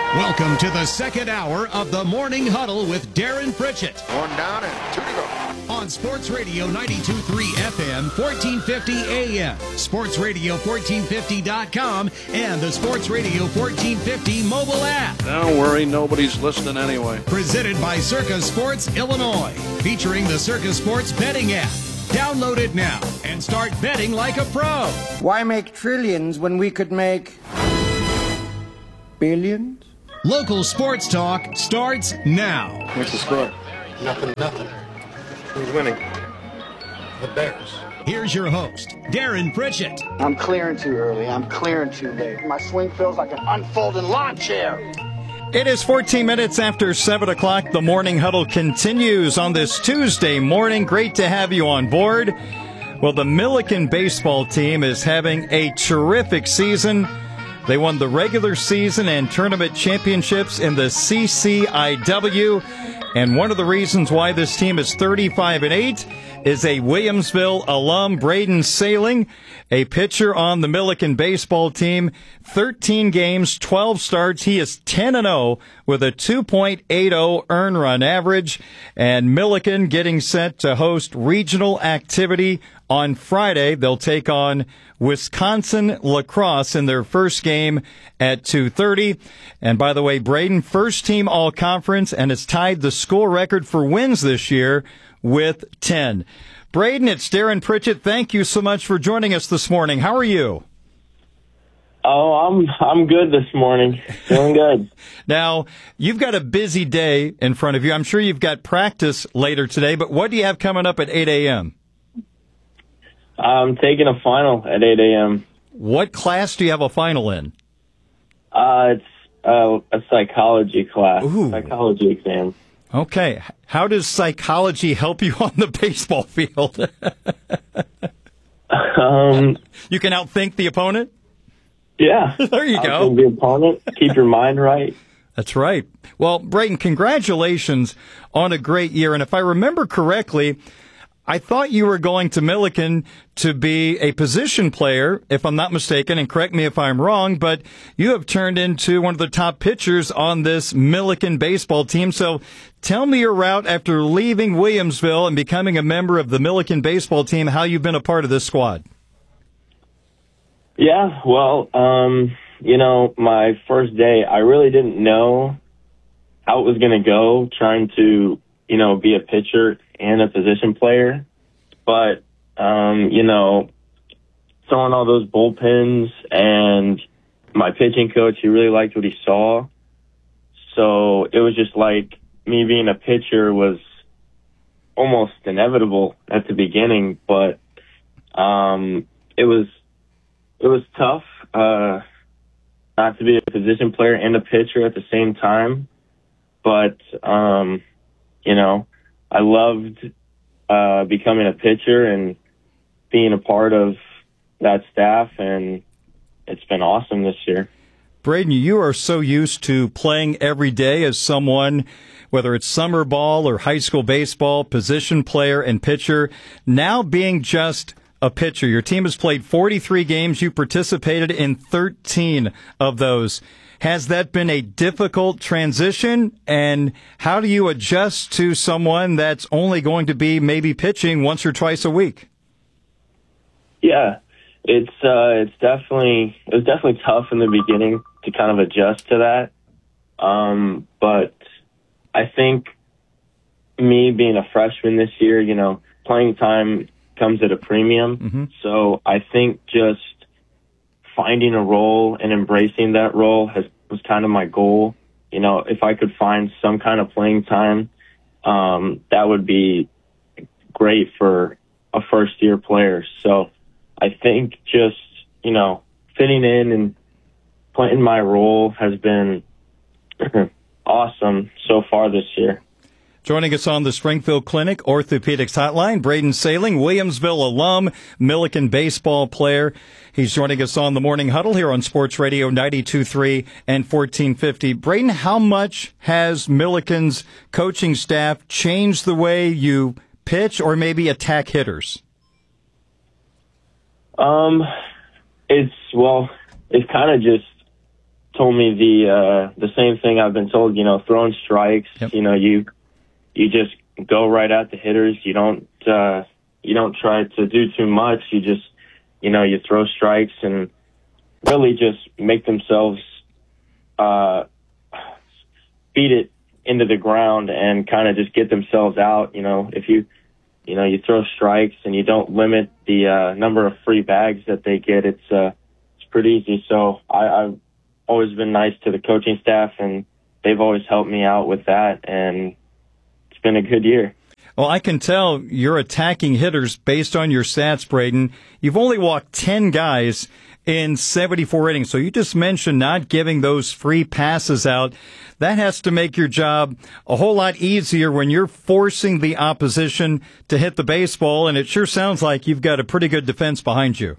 Welcome to the second hour of the Morning Huddle with Darren Pritchett. One down and two to go. On Sports Radio 92.3 FM, 1450 AM, sportsradio1450.com, and the Sports Radio 1450 mobile app. Don't worry, nobody's listening anyway. Presented by Circa Sports Illinois, featuring the Circa Sports betting app. Download it now and start betting like a pro. Why make trillions when we could make billions? Local sports talk starts now. What's the score? Nothing. Who's winning? The Bears. Here's your host, Darren Pritchett. I'm clearing too early. I'm clearing too late. My swing feels like an unfolding lawn chair. It is 14 minutes after 7 o'clock. The Morning Huddle continues on this Tuesday morning. Great to have you on board. Well, the Milliken baseball team is having a terrific season. They won the regular season and tournament championships in the CCIW. And one of the reasons why this team is 35-8 is a Williamsville alum, Braden Sailing, a pitcher on the Milliken baseball team. 13 games, 12 starts. He is 10-0 with a 2.80 earn run average. And Milliken getting set to host regional activity on Friday. They'll take on Wisconsin lacrosse in their first game at 2:30. And by the way, Braden, first team all-conference and has tied the school record for wins this year with 10. Braden, it's Darren Pritchett. Thank you so much for joining us this morning. How are you? Oh, I'm good this morning. Feeling good. Now, you've got a busy day in front of you. I'm sure you've got practice later today, but what do you have coming up at 8 a.m.? I'm taking a final at 8 a.m. What class do you have a final in? It's a psychology class, Ooh. psychology exam. Okay. How does psychology help you on the baseball field? You can outthink the opponent? Yeah. There you go. Outthink the opponent. Keep your mind right. That's right. Well, Braden, congratulations on a great year. And if I remember correctly, I thought you were going to Milliken to be a position player, if I'm not mistaken, and correct me if I'm wrong, but you have turned into one of the top pitchers on this Milliken baseball team. So tell me your route after leaving Williamsville and becoming a member of the Milliken baseball team, how you've been a part of this squad. Yeah, well, my first day, I really didn't know how it was going to go trying to, be a pitcher and a position player. But, throwing all those bullpens, and my pitching coach, he really liked what he saw. So it was just like me being a pitcher was almost inevitable at the beginning, but it was tough not to be a position player and a pitcher at the same time. But, I loved becoming a pitcher and being a part of that staff, and it's been awesome this year. Braden, you are so used to playing every day as someone, whether it's summer ball or high school baseball, position player and pitcher, now being just a pitcher. Your team has played 43 games. You participated in 13 of those. Has that been a difficult transition? And how do you adjust to someone that's only going to be maybe pitching once or twice a week? Yeah, it was definitely tough in the beginning to kind of adjust to that. But I think me being a freshman this year, playing time comes at a premium. Mm-hmm. So I think just finding a role and embracing that role was kind of my goal. If I could find some kind of playing time, that would be great for a first year player. So I think just, fitting in and playing my role has been awesome so far this year. Joining us on the Springfield Clinic Orthopedics Hotline, Braden Sailing, Williamsville alum, Milliken baseball player. He's joining us on the Morning Huddle here on Sports Radio 92.3 and 1450. Braden, how much has Milliken's coaching staff changed the way you pitch or maybe attack hitters? It's kind of just told me the same thing I've been told. Throwing strikes. Yep. You just go right at the hitters. You don't try to do too much. You just you throw strikes and really just make themselves beat it into the ground and kind of just get themselves out. If you throw strikes and you don't limit the number of free bags that they get, it's pretty easy. So I've always been nice to the coaching staff, and they've always helped me out with that, and it's been a good year. Well, I can tell you're attacking hitters based on your stats, Braden. You've only walked 10 guys in 74 innings. So you just mentioned not giving those free passes out. That has to make your job a whole lot easier when you're forcing the opposition to hit the baseball, and it sure sounds like you've got a pretty good defense behind you.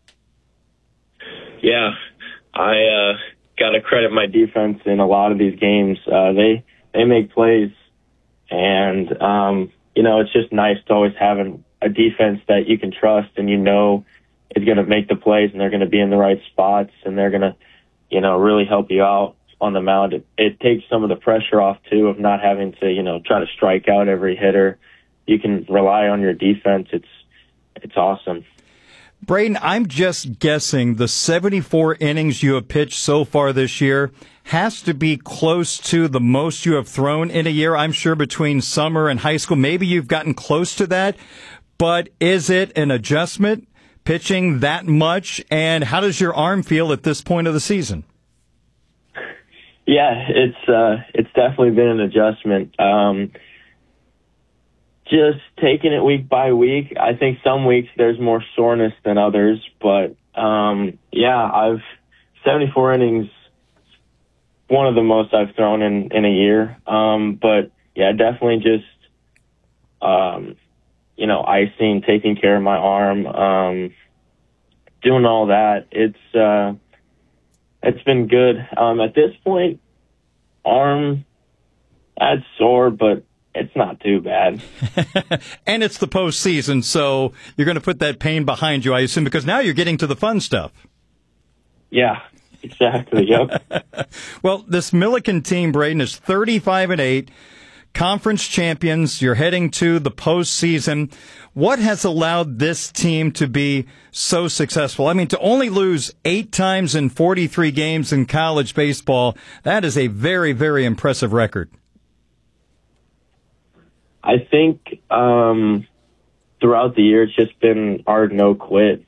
Yeah, I got to credit my defense in a lot of these games. They make plays, and it's just nice to always have a defense that you can trust and is going to make the plays, and they're going to be in the right spots, and they're going to really help you out on the mound. It takes some of the pressure off too of not having to try to strike out every hitter. You can rely on your defense. It's awesome. Braden, I'm just guessing the 74 innings you have pitched so far this year has to be close to the most you have thrown in a year. I'm sure between summer and high school, maybe you've gotten close to that. But is it an adjustment, pitching that much? And how does your arm feel at this point of the season? Yeah, it's definitely been an adjustment. Just taking it week by week. I think some weeks there's more soreness than others, but 74 innings, one of the most I've thrown in a year. But yeah, definitely just icing, taking care of my arm, doing all that. It's been good. At this point, arm, that's sore, but it's not too bad. And it's the postseason, so you're going to put that pain behind you, I assume, because now you're getting to the fun stuff. Yeah, exactly. Yep. Well, this Milliken team, Braden, is 35-8, conference champions. You're heading to the postseason. What has allowed this team to be so successful? I mean, to only lose 8 times in 43 games in college baseball, that is a very, very impressive record. I think throughout the year it's just been our no quit.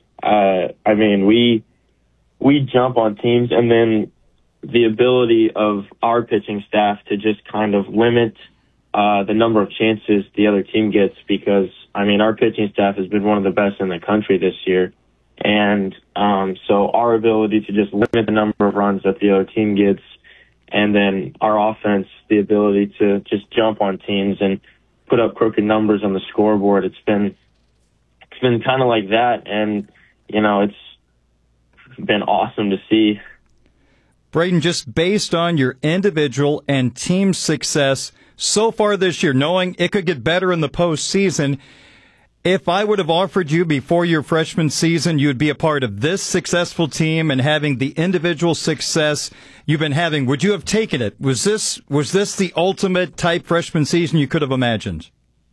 We jump on teams, and then the ability of our pitching staff to just kind of limit the number of chances the other team gets, because our pitching staff has been one of the best in the country this year, and so our ability to just limit the number of runs that the other team gets, and then our offense, the ability to just jump on teams and put up crooked numbers on the scoreboard. It's been kind of like that, and it's been awesome to see. Braden, just based on your individual and team success so far this year, knowing it could get better in the postseason, if I would have offered you before your freshman season you'd be a part of this successful team and having the individual success you've been having, would you have taken it? Was this the ultimate type freshman season you could have imagined?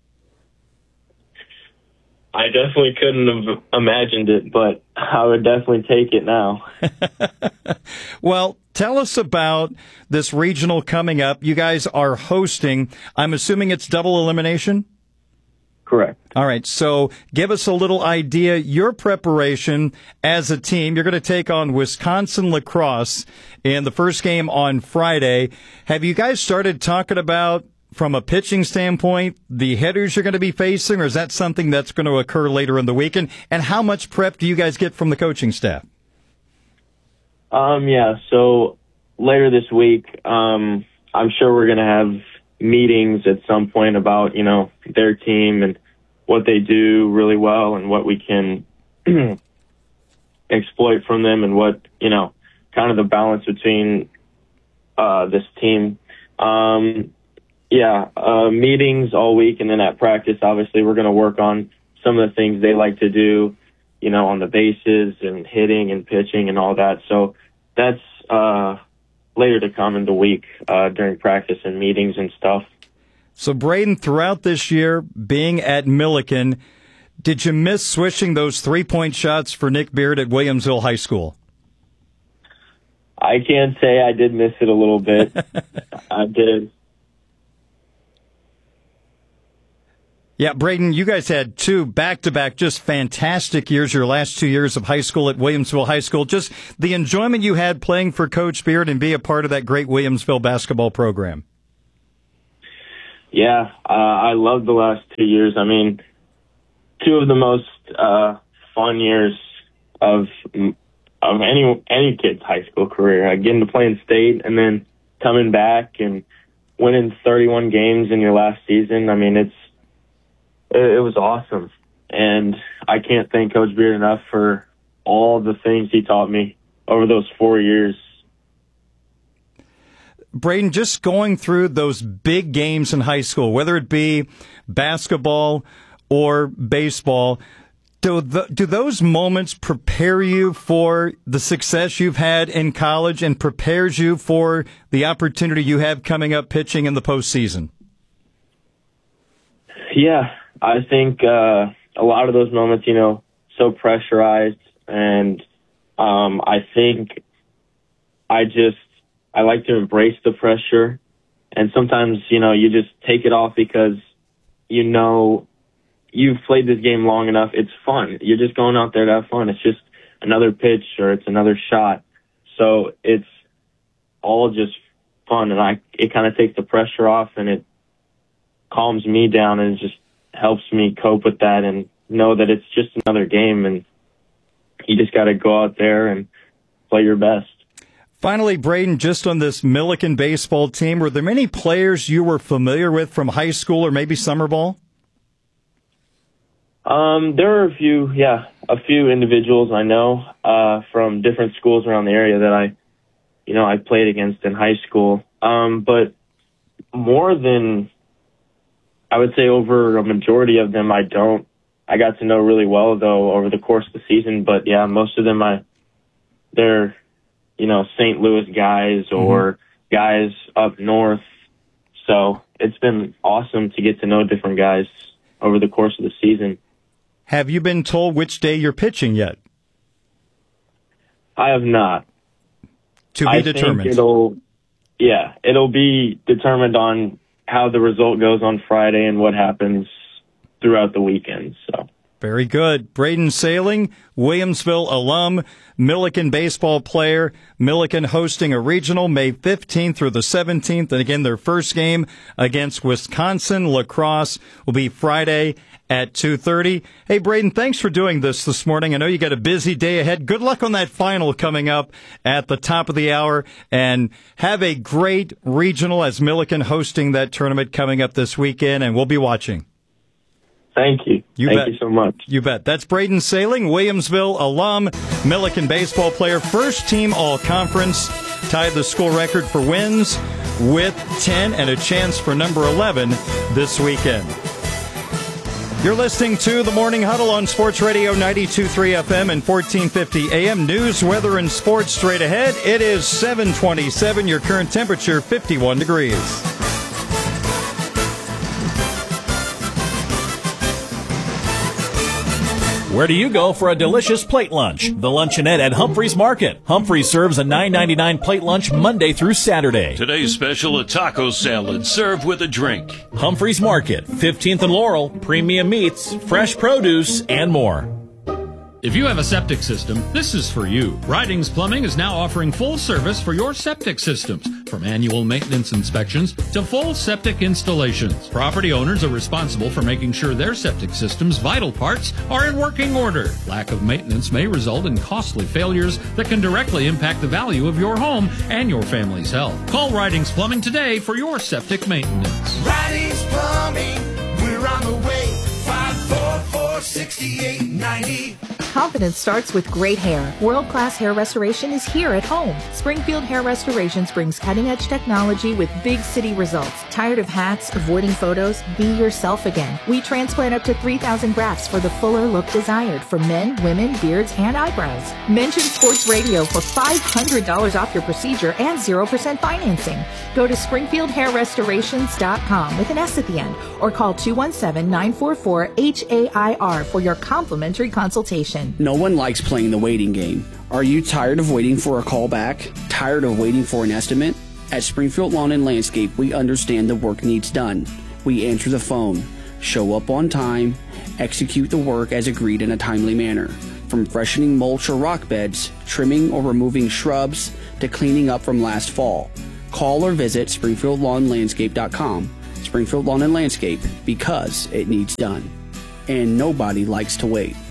I definitely couldn't have imagined it, but I would definitely take it now. Well, tell us about this regional coming up. You guys are hosting. I'm assuming it's double elimination? Correct. All right, so give us a little idea, your preparation as a team. You're going to take on Wisconsin La Crosse in the first game on Friday. Have you guys started talking about, from a pitching standpoint, the hitters you're going to be facing, or is that something that's going to occur later in the weekend? And how much prep do you guys get from the coaching staff? So later this week, I'm sure we're going to have meetings at some point about, their team and what they do really well and what we can exploit from them, and what, kind of the balance between this team. Meetings all week, and then at practice, obviously, we're going to work on some of the things they like to do, on the bases and hitting and pitching and all that. So that's failure to come in the week during practice and meetings and stuff. So, Braden, throughout this year, being at Millikin, did you miss swishing those 3-point shots for Nick Beard at Williamsville High School? I can't say I did miss it a little bit. I did. Yeah, Braden, you guys had 2 back-to-back just fantastic years, your last 2 years of high school at Williamsville High School. Just the enjoyment you had playing for Coach Beard and be a part of that great Williamsville basketball program. Yeah, I loved the last 2 years. I mean, 2 of the most fun years of any kid's high school career. Getting to play in state and then coming back and winning 31 games in your last season. I mean, it was awesome. And I can't thank Coach Beard enough for all the things he taught me over those 4 years. Braden, just going through those big games in high school, whether it be basketball or baseball, do those moments prepare you for the success you've had in college and prepares you for the opportunity you have coming up pitching in the postseason? Yeah, I think a lot of those moments, so pressurized, and I think I like to embrace the pressure, and sometimes, you just take it off because you've played this game long enough. It's fun. You're just going out there to have fun. It's just another pitch or it's another shot. So it's all just fun, and it kind of takes the pressure off, and it calms me down, and it just helps me cope with that and know that it's just another game, and you just got to go out there and play your best. Finally, Braden, just on this Millikin baseball team, were there many players you were familiar with from high school or maybe summer ball? There are a few individuals I know from different schools around the area that I played against in high school. But more than, I would say, over a majority of them, I got to know really well, though, over the course of the season. But yeah, most of them, they're St. Louis guys or guys up north. So it's been awesome to get to know different guys over the course of the season. Have you been told which day you're pitching yet? I have not. To be determined. It'll be determined on how the result goes on Friday and what happens throughout the weekend. So. Very good. Braden Sailing, Williamsville alum, Millikin baseball player. Millikin hosting a regional May 15th through the 17th. And again, their first game against Wisconsin La Crosse will be Friday at 2:30. Hey, Braden, thanks for doing this morning. I know you got a busy day ahead. Good luck on that final coming up at the top of the hour. And have a great regional as Millikin hosting that tournament coming up this weekend. And we'll be watching. Thank you. Thank you so much. You bet. That's Braden Sailing, Williamsville alum, Millikin baseball player, first team all-conference, tied the school record for wins with 10 and a chance for number 11 this weekend. You're listening to The Morning Huddle on Sports Radio 92.3 FM and 1450 AM. News, weather, and sports straight ahead. It is 7:27. Your current temperature, 51 degrees. Where do you go for a delicious plate lunch? The Luncheonette at Humphreys Market. Humphreys serves a $9.99 plate lunch Monday through Saturday. Today's special, a taco salad served with a drink. Humphreys Market, 15th and Laurel, premium meats, fresh produce, and more. If you have a septic system, this is for you. Ridings Plumbing is now offering full service for your septic systems, from annual maintenance inspections to full septic installations. Property owners are responsible for making sure their septic system's vital parts are in working order. Lack of maintenance may result in costly failures that can directly impact the value of your home and your family's health. Call Ridings Plumbing today for your septic maintenance. Ridings Plumbing, we're on the way. 544-6890. Confidence starts with great hair. World-class hair restoration is here at home. Springfield Hair Restorations brings cutting-edge technology with big city results. Tired of hats, avoiding photos? Be yourself again. We transplant up to 3,000 grafts for the fuller look desired for men, women, beards, and eyebrows. Mention Sports Radio for $500 off your procedure and 0% financing. Go to SpringfieldHairRestorations.com with an S at the end or call 217-944-HAIR for your complimentary consultation. No one likes playing the waiting game. Are you tired of waiting for a call back? Tired of waiting for an estimate? At Springfield Lawn and Landscape, we understand the work needs done. We answer the phone, show up on time, execute the work as agreed in a timely manner. From freshening mulch or rock beds, trimming or removing shrubs, to cleaning up from last fall. Call or visit SpringfieldLawnLandscape.com. Springfield Lawn and Landscape, because it needs done. And nobody likes to wait.